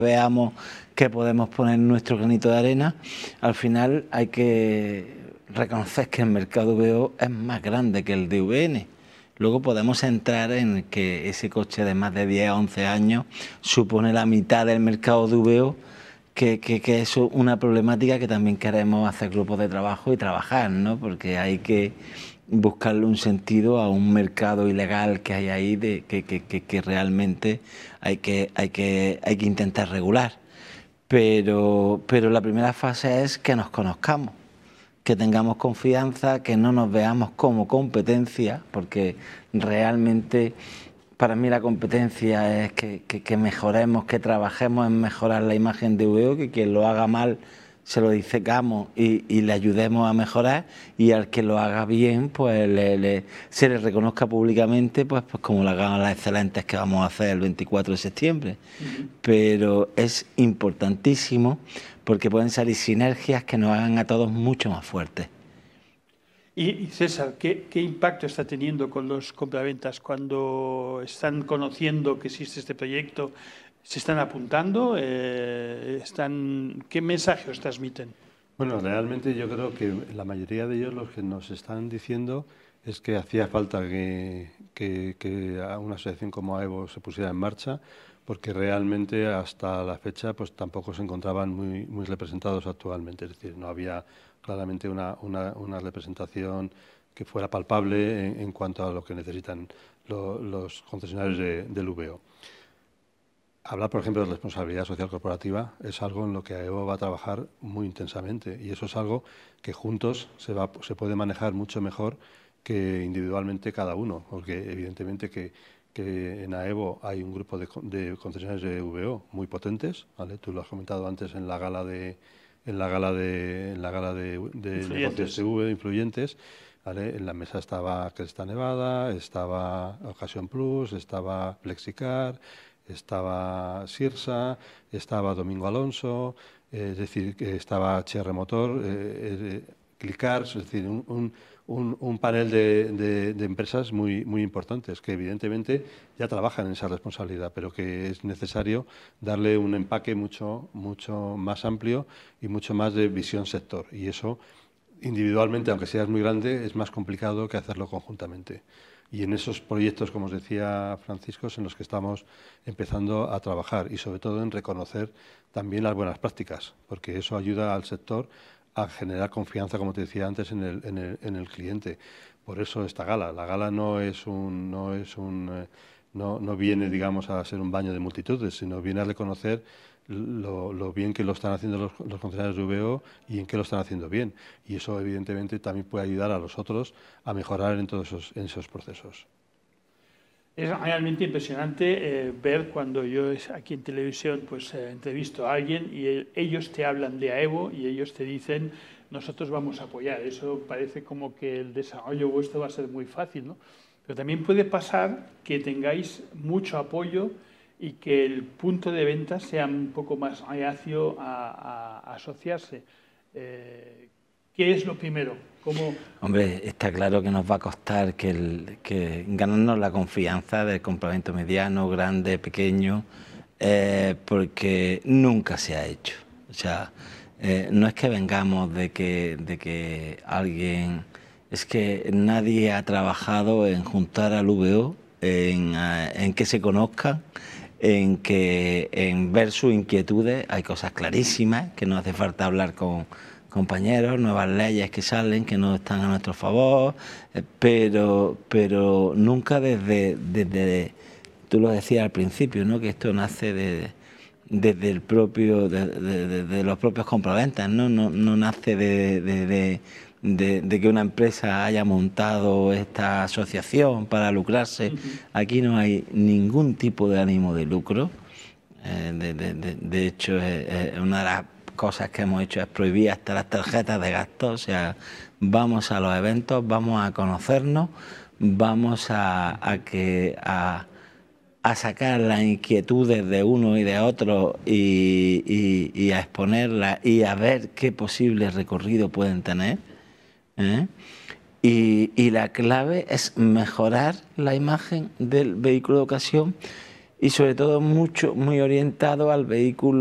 veamos que podemos poner nuestro granito de arena. Al final hay que reconocer que el mercado VO es más grande que el de VN. Luego podemos entrar en que ese coche de más de 10 o 11 años supone la mitad del mercado de VO, que es una problemática que también queremos hacer grupos de trabajo y trabajar, ¿no? Porque hay que buscarle un sentido a un mercado ilegal que hay ahí que realmente hay que intentar regular. Pero la primera fase es que nos conozcamos, que tengamos confianza, que no nos veamos como competencia, porque realmente para mí la competencia es que mejoremos, que trabajemos en mejorar la imagen de VO, que quien lo haga mal se lo disecamos y le ayudemos a mejorar, y al que lo haga bien pues se le reconozca públicamente, pues como lo hagan las excelentes que vamos a hacer el 24 de septiembre. Pero es importantísimo porque pueden salir sinergias que nos hagan a todos mucho más fuertes. Y César, ¿qué impacto está teniendo con los compraventas cuando están conociendo que existe este proyecto? ¿Se están apuntando? ¿Qué mensaje os transmiten? Bueno, realmente yo creo que la mayoría de ellos lo que nos están diciendo es que hacía falta que una asociación como AEVO se pusiera en marcha, porque realmente hasta la fecha pues tampoco se encontraban muy representados actualmente. Es decir, no había claramente una representación que fuera palpable en cuanto a lo que necesitan los concesionarios del VO. Hablar, por ejemplo, de responsabilidad social corporativa es algo en lo que AEVO va a trabajar muy intensamente, y eso es algo que juntos se puede manejar mucho mejor que individualmente cada uno, porque evidentemente que en AEVO hay un grupo de concesionarios de VO muy potentes, ¿vale? Tú lo has comentado antes en la gala de negocios TV influyentes. ¿Vale? En la mesa estaba Cresta Nevada, estaba Ocasión Plus, estaba Flexicar, estaba Sirsa, estaba Domingo Alonso, es decir, que estaba HR Motor, Clicar, es decir, un panel de empresas muy importantes que evidentemente ya trabajan en esa responsabilidad, pero que es necesario darle un empaque mucho más amplio y mucho más de visión sector, y eso individualmente, aunque seas muy grande, es más complicado que hacerlo conjuntamente. Y en esos proyectos, como os decía Francisco, es en los que estamos empezando a trabajar, y sobre todo en reconocer también las buenas prácticas, porque eso ayuda al sector a generar confianza, como te decía antes, en el cliente. Por eso esta gala. La gala no viene, digamos, a ser un baño de multitudes, sino viene a reconocer lo bien que lo están haciendo los concesionarios de VO y en qué lo están haciendo bien. Y eso, evidentemente, también puede ayudar a los otros a mejorar en todos esos procesos. Es realmente impresionante ver cuando yo aquí en televisión pues entrevisto a alguien y ellos te hablan de AEVO y ellos te dicen nosotros vamos a apoyar. Eso parece como que el desarrollo vuestro va a ser muy fácil, ¿no? Pero también puede pasar que tengáis mucho apoyo y que el punto de venta sea un poco más reacio a asociarse. ¿Qué es lo primero? ¿Cómo? Hombre, está claro que nos va a costar que ganarnos la confianza del complemento mediano, grande, pequeño, porque nunca se ha hecho. O sea, no es que vengamos de que alguien... Es que nadie ha trabajado en juntar al VO, en que se conozcan, en ver sus inquietudes. Hay cosas clarísimas que no hace falta hablar con compañeros, nuevas leyes que salen que no están a nuestro favor, pero nunca desde tú lo decías al principio, ¿no? Que esto nace desde los propios compraventas, ¿no? No nace de que una empresa haya montado esta asociación para lucrarse. Aquí no hay ningún tipo de ánimo de lucro. De hecho, una de las cosas que hemos hecho es prohibir hasta las tarjetas de gasto. O sea, vamos a los eventos, vamos a conocernos, vamos a sacar las inquietudes de uno y de otro y a exponerlas y a ver qué posible recorrido pueden tener, ¿eh? Y la clave es mejorar la imagen del vehículo de ocasión y sobre todo muy orientado al vehículo